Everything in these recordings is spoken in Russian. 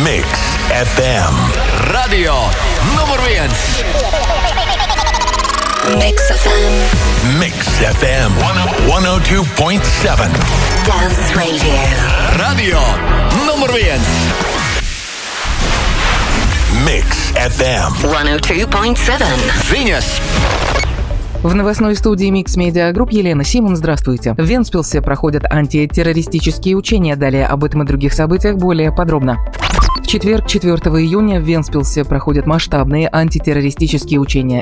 Mix FM. Radio numur 1. Mix FM. Mix FM 102.7. Dance Radio. Radio numur 1. Mix FM 102.7. Viņas. В новостной студии Mix Media Group Елена Симон. Здравствуйте. В Вентспилсе проходят антитеррористические учения. Далее об этом и других событиях более подробно. В четверг, 4 июня, в Вентспилсе проходят масштабные антитеррористические учения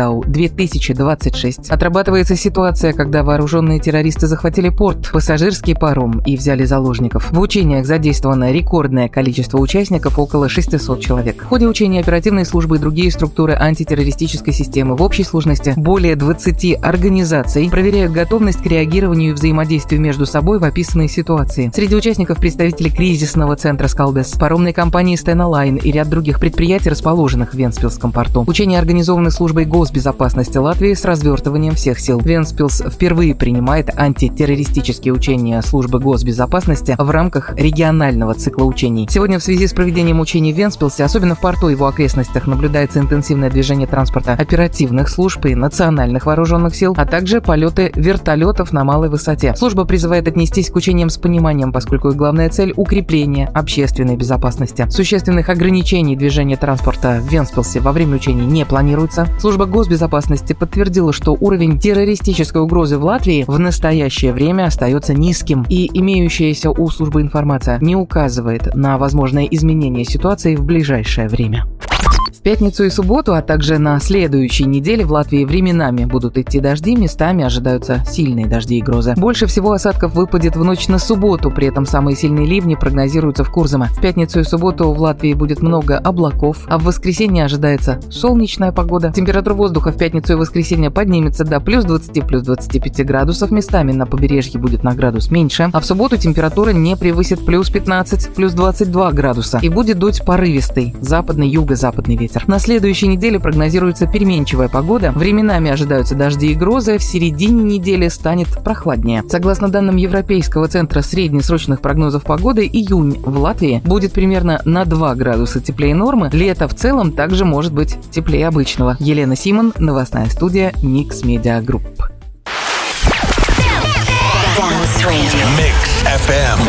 «Виндау-2026». Отрабатывается ситуация, когда вооруженные террористы захватили порт, пассажирский паром и взяли заложников. В учениях задействовано рекордное количество участников – около 600 человек. В ходе учений оперативные службы и другие структуры антитеррористической системы в общей сложности более 20 организаций проверяют готовность к реагированию и взаимодействию между собой в описанной ситуации. Среди участников представители кризисного центра «Скалдес», паромной компании Stena Line и ряд других предприятий, расположенных в Вентспилсском порту. Учения организованы службой госбезопасности Латвии с развертыванием всех сил. Вентспилс впервые принимает антитеррористические учения службы госбезопасности в рамках регионального цикла учений. Сегодня в связи с проведением учений в Вентспилсе, особенно в порту и его окрестностях, наблюдается интенсивное движение транспорта оперативных служб и национальных вооруженных сил, а также полеты вертолетов на малой высоте. Служба призывает отнестись к учениям с пониманием, поскольку их главная цель – укрепление общественной безопасности. Существенных ограничений движения транспорта в Вентспилсе во время учений не планируется. Служба госбезопасности подтвердила, что уровень террористической угрозы в Латвии в настоящее время остается низким, и имеющаяся у службы информация не указывает на возможное изменение ситуации в ближайшее время. В пятницу и субботу, а также на следующей неделе в Латвии временами будут идти дожди, местами ожидаются сильные дожди и грозы. Больше всего осадков выпадет в ночь на субботу, при этом самые сильные ливни прогнозируются в Курзаме. В пятницу и субботу в Латвии будет много облаков, а в воскресенье ожидается солнечная погода. Температура воздуха в пятницу и воскресенье поднимется до плюс 20, плюс 25 градусов, местами на побережье будет на градус меньше, а в субботу температура не превысит плюс 15, плюс 22 градуса и будет дуть порывистый западный, юго-западный ветер. На следующей неделе прогнозируется переменчивая погода. Временами ожидаются дожди и грозы. В середине недели станет прохладнее. Согласно данным Европейского центра среднесрочных прогнозов погоды, июнь в Латвии будет примерно на 2 градуса теплее нормы. Лето в целом также может быть теплее обычного. Елена Симон, новостная студия Mix Media Group. Mix FM